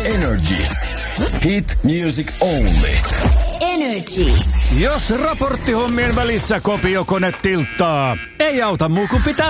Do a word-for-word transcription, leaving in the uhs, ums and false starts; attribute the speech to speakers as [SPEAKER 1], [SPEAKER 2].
[SPEAKER 1] Energy. Hit music only.
[SPEAKER 2] Energy.
[SPEAKER 3] Jos raporttihommien välissä kopiokone tilttaa, ei auta muu kuin pitää